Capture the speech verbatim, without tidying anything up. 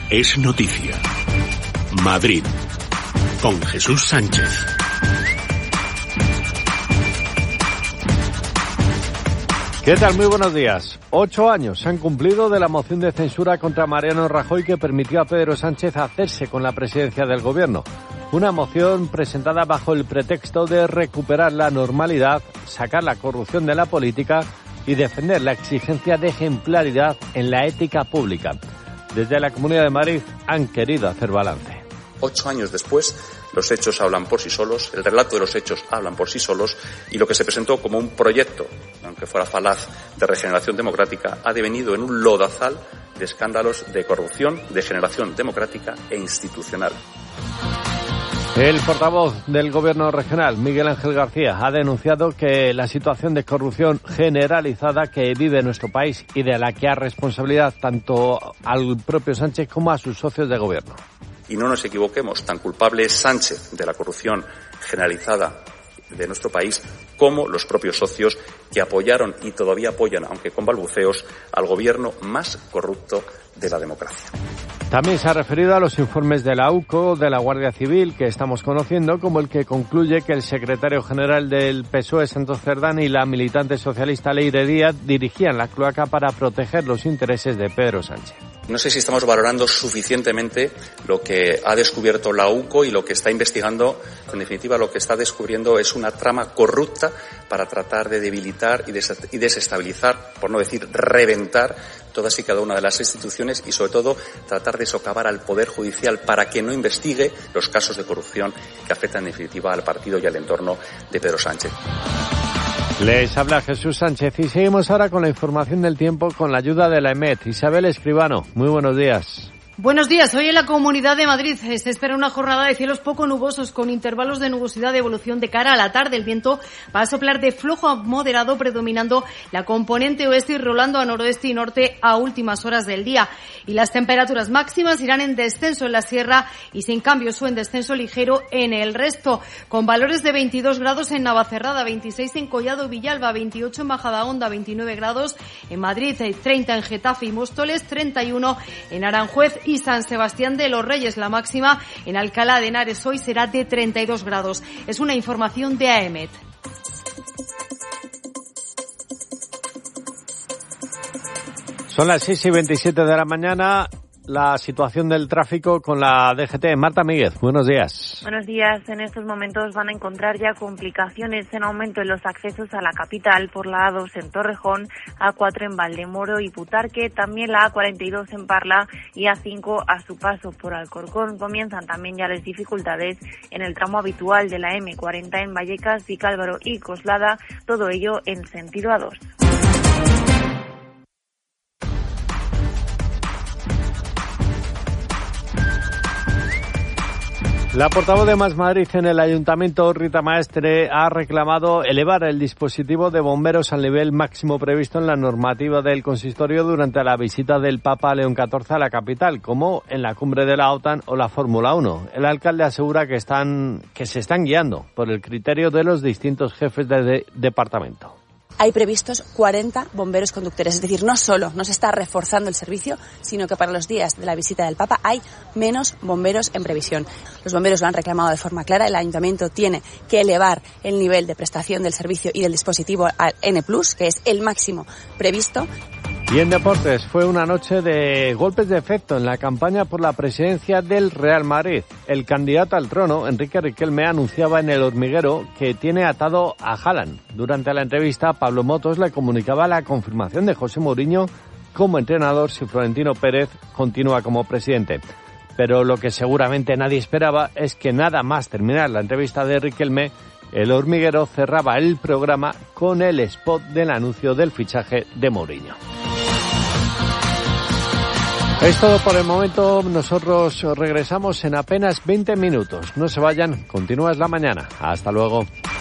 es noticia. Madrid, con Jesús Sánchez. ¿Qué tal? Muy buenos días. Ocho años se han cumplido de la moción de censura contra Mariano Rajoy que permitió a Pedro Sánchez hacerse con la presidencia del gobierno. Una moción presentada bajo el pretexto de recuperar la normalidad, sacar la corrupción de la política y defender la exigencia de ejemplaridad en la ética pública. Desde la Comunidad de Madrid han querido hacer balance. Ocho años después, los hechos hablan por sí solos, el relato de los hechos hablan por sí solos y lo que se presentó como un proyecto, aunque fuera falaz, de regeneración democrática, ha devenido en un lodazal de escándalos de corrupción, de generación democrática e institucional. El portavoz del Gobierno regional, Miguel Ángel García, ha denunciado que la situación de corrupción generalizada que vive nuestro país y de la que ha responsabilidad tanto al propio Sánchez como a sus socios de gobierno. Y no nos equivoquemos, tan culpable es Sánchez de la corrupción generalizada de nuestro país como los propios socios que apoyaron y todavía apoyan, aunque con balbuceos, al gobierno más corrupto de la democracia. También se ha referido a los informes de la U C O, de la Guardia Civil, que estamos conociendo, como el que concluye que el secretario general del P S O E, Santos Cerdán, y la militante socialista Leire Díaz dirigían la cloaca para proteger los intereses de Pedro Sánchez. No sé si estamos valorando suficientemente lo que ha descubierto la U C O y lo que está investigando. En definitiva, lo que está descubriendo es una trama corrupta para tratar de debilitar y desestabilizar, por no decir reventar, todas y cada una de las instituciones y, sobre todo, tratar de socavar al Poder Judicial para que no investigue los casos de corrupción que afectan, en definitiva, al partido y al entorno de Pedro Sánchez. Les habla Jesús Sánchez y seguimos ahora con la información del tiempo con la ayuda de la EMET. Isabel Escribano, muy buenos días. Buenos días. Hoy en la Comunidad de Madrid se espera una jornada de cielos poco nubosos con intervalos de nubosidad de evolución de cara a la tarde. El viento va a soplar de flojo a moderado, predominando la componente oeste y rolando a noroeste y norte a últimas horas del día. Y las temperaturas máximas irán en descenso en la sierra y sin cambios o en descenso ligero en el resto, con valores de veintidós grados en Navacerrada, veintiséis en Collado y Villalba, veintiocho en Majadahonda, veintinueve grados en Madrid, treinta en Getafe y Móstoles, treinta y uno en Aranjuez y San Sebastián de los Reyes. La máxima en Alcalá de Henares hoy será de treinta y dos grados. Es una información de A E M E T. Son las seis y veintisiete de la mañana. La situación del tráfico con la D G T. Marta Míguez, buenos días. Buenos días. En estos momentos van a encontrar ya complicaciones en aumento en los accesos a la capital por la A dos en Torrejón, A cuatro en Valdemoro y Butarque, también la A cuarenta y dos en Parla y A cinco a su paso por Alcorcón. Comienzan también ya las dificultades en el tramo habitual de la eme cuarenta en Vallecas, Vicálvaro y Coslada, todo ello en sentido A dos. La portavoz de Más Madrid en el Ayuntamiento, Rita Maestre, ha reclamado elevar el dispositivo de bomberos al nivel máximo previsto en la normativa del consistorio durante la visita del Papa León catorce a la capital, como en la cumbre de la OTAN o la Fórmula uno. El alcalde asegura que están que se están guiando por el criterio de los distintos jefes de, de departamento. Hay previstos cuarenta bomberos conductores, es decir, no solo no se está reforzando el servicio, sino que para los días de la visita del Papa hay menos bomberos en previsión. Los bomberos lo han reclamado de forma clara, el Ayuntamiento tiene que elevar el nivel de prestación del servicio y del dispositivo al N plus, que es el máximo previsto. Y en deportes, fue una noche de golpes de efecto en la campaña por la presidencia del Real Madrid. El candidato al trono, Enrique Riquelme, anunciaba en El Hormiguero que tiene atado a Haaland. Durante la entrevista, Pablo Motos le comunicaba la confirmación de José Mourinho como entrenador si Florentino Pérez continúa como presidente. Pero lo que seguramente nadie esperaba es que nada más terminar la entrevista de Riquelme, El Hormiguero cerraba el programa con el spot del anuncio del fichaje de Mourinho. Es todo por el momento. Nosotros regresamos en apenas veinte minutos. No se vayan, continúa la mañana. Hasta luego.